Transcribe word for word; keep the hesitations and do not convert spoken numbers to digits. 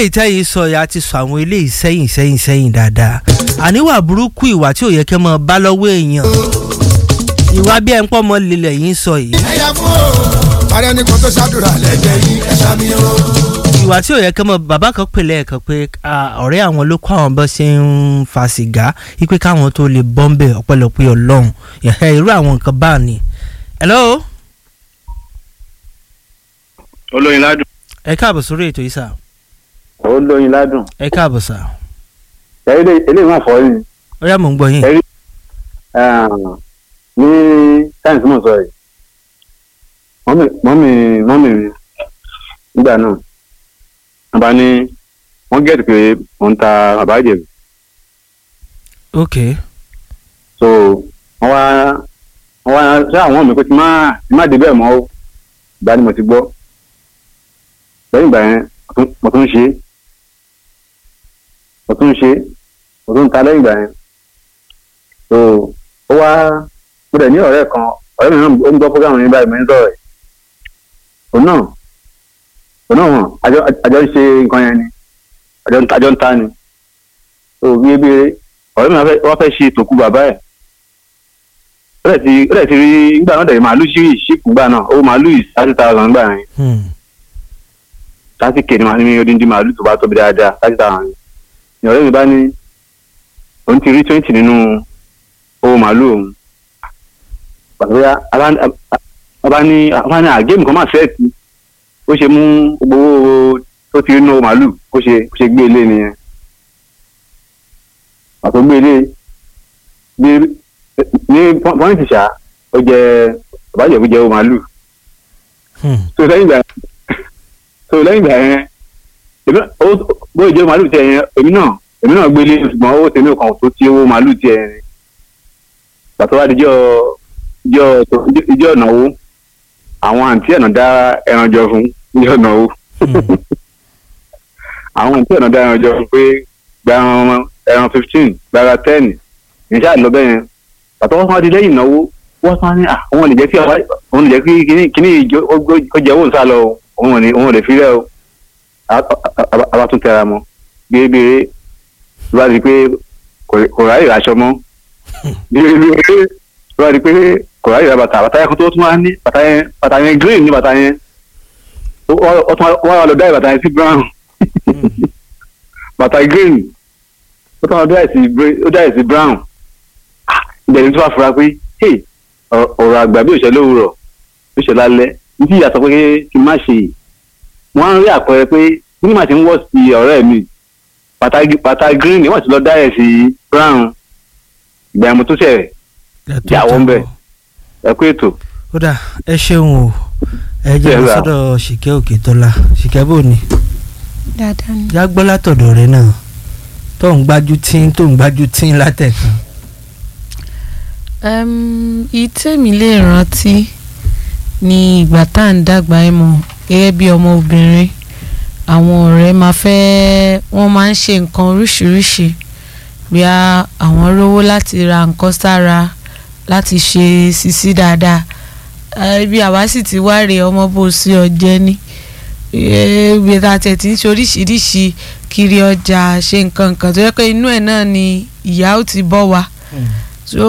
eléyìí tẹ́yìn sọ ya ti sọ àwọn eléyìí sẹ́yìn sẹ́yìn sẹ́yìn dáadáa àníwà burúkú ìwà tí ò yẹ kẹ́ mọ́ bá lọ́wọ́ èèyàn ìwà bí ẹ̀ ń pọ̀ mọ́ lílẹ̀ yìí ń sọ yìí. ẹ̀yà fún o ọ̀rẹ́ ní kò tó ṣàdúrà lẹ́gbẹ̀ẹ́ yìí ẹ̀ṣá mi o. ìwà tí ò yẹ kẹ́ mọ́ bàbá kan pèlè ẹ̀kan pé ọ̀rẹ́ àwọn ló kọ́ àwọn bọ́ ṣe ń fa sìgá wípé káwọn tó lè bọ́m̀bẹ̀ ọ̀pẹ̀lọpẹ̀ ọlọ́run irú àwọn nǹkan báà ni. hello. olóyin ládùn. ẹ káàbọ̀ sórí ètò yìí sà. olóyin ládùn. ẹ káàbọ̀ sà. ẹ̀rí eléyìí máa fọ́ yìí. ó yá mò ń gbọ́ yín. ẹ̀rí ní sáyẹ̀nsì mọ̀ sọ yìí mọ́mì mọ́mì mọ́mì mi nígbà náà wọ́n bá ní wọ́n gẹ̀ẹ́dì pé wọ́n ń ta bàbá ìjẹ̀bù. ok. so wọ́n wá wọ́n wá ṣé àwọn mi pé ti má ti má débẹ̀ mọ́ ó ìgbà ni mo ti gbọ́ lẹ́yìn ìgbà yẹn mo tún ṣe mo tún ṣe mo tún ta lẹ́yìn ìgbà yẹn so ó wá mo dẹ̀ ní ọ̀rẹ́ kan ọ̀rẹ́ mi náà ó ń gbọ́ program yẹn báyìí mo ń sọ̀rọ̀ ẹ̀ òun náà òun náà hàn àjọ àjọ ń ṣe nǹkan yẹn ni àjọ ń àjọ ń ta ni so bí ebi ọ̀rẹ́ mi wá fẹ́ ṣe tòkú bàbá ẹ̀ ó dẹ̀ ti ó dẹ̀ ti rí nígbà náà dẹ̀ màálù sí ìṣìkú gbà náà ó màálù yìí thirty thousand gbà yẹn thirty k ni màá ní odindi màálù tó bá tóbi dáadáa thirty thousand ni ọ̀rẹ́ mi bá ní òun ti rí twenty nínú owó màálù òun pàtàkì abá ní abá ní àgéèmù kan máa fẹ́ẹ̀tì ó ṣe mú gbogbo owó tó ti rí nínú owó màálù ó ṣe ó ṣe gbé ilé nìyẹn pàtó gbé ilé bí ní pọ́ìntì ṣá ó jẹ àbájẹ̀bú jẹ owó màálù tó lẹ́yìn ìgbà tó lẹ́yìn ìgbà yẹn bó ìjẹ́ màálù tiẹ̀ yẹn èmi náà èmi náà gbé ilé ṣùgbọ́n owó tèmi kan tó ti owó màálù tiẹ̀ yẹn pàtó wá dijọ́ ìjọ ìjọ ìnáwó àwọn àǹtí ẹ̀nà dá ẹran jọ fún ìjọ ìnáwó àwọn àǹtí ẹ̀nà dá ẹran jọ fún pé gba ẹran fifteen gbára ten ìṣe àlọ́ bẹ́ẹ̀ yẹn pàtó wọ́n fún wa di lẹ́yìn ìnáwó wọ́n fún wa ní àwọn lè jẹ́ kí àwọn lè jẹ́ kí kíní ìjọ ó jẹ́ owó nsá lọ òun ò lè fi rẹ́ o àbá tún tẹra mọ́ gbèrègbèrè ló bá di pé kò ráyè aṣọ mọ́ gbèrègbèrè ló bá di pé kò ráyè ra bàtà bàtà yẹn tó tún wá ní bàtà yẹn bàtà yẹn green ní bàtà yẹn ó tún wá lọ dá bàtà yẹn sí brown bàtà green ó tún wá dá ẹ̀ sí brown ìbẹ̀rẹ̀ tó wá fura pé ọ̀rọ̀ àgbà bí òṣèlú òwúrọ̀ bí òṣèlú alẹ́ ní tí ìyàtọ̀ pé kí n má ṣe yìí wọ́n á rí àpẹẹrẹ pé nígbà tí ń wọ̀ sí ọ̀rẹ́ mi bàtà green ni wọ́n ti lọ dá ẹ̀ sí brown ìgbà yẹn mo tó ṣẹ̀ jáwọ́ ń bẹ̀ ẹ kú ètò. ó dà ẹ ṣeun o ẹ jẹ́ lọ sọ́dọ̀ ṣìkẹ́ òkè tọ́lá ṣìkẹ́ bò ní. dáadáa ni. yá gbọ́ látọ̀dọ̀ rẹ náà tó ń gbájú tí tó ń gbájú tí látẹ̀kan. ìtẹ́mi lè rántí ní ìgbà tá à ń dàgbà ẹ̀ mọ̀ gẹ́gẹ́ bí ọmọ obìnrin àwọn ọ̀rẹ́ máa fẹ́ wọ́n máa ń ṣe nǹkan oríṣiríṣi bí àwọn rówó láti ra nǹkan sára láti ṣe sisi dáadáa ibi àwa sì ti wá rè ọmọ bó sí ọjẹ́ ní ibi tá a tẹ̀ tí ń ṣe oríṣiríṣi kiri ọjà ṣe nǹkan nǹkan tó yẹ pé inú ẹ̀ náà ni ìyá ó ti bọ́ wa